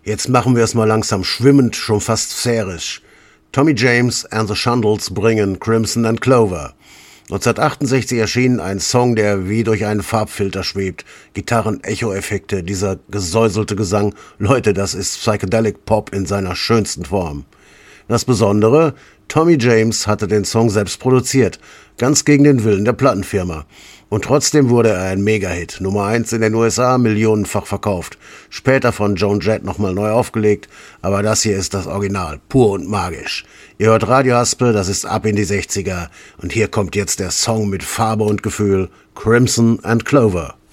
Jetzt machen wir es mal langsam schwimmend, schon fast sphärisch. Tommy James and the Shondells bringen Crimson and Clover. 1968 erschien ein Song, der wie durch einen Farbfilter schwebt. Gitarren, Echo-Effekte, dieser gesäuselte Gesang. Leute, das ist Psychedelic Pop in seiner schönsten Form. Das Besondere, Tommy James hatte den Song selbst produziert, ganz gegen den Willen der Plattenfirma. Und trotzdem wurde er ein Megahit, Nummer 1 in den USA, millionenfach verkauft. Später von Joan Jett nochmal neu aufgelegt, aber das hier ist das Original, pur und magisch. Ihr hört Radio Haspel, das ist ab in die 60er und hier kommt jetzt der Song mit Farbe und Gefühl, Crimson and Clover.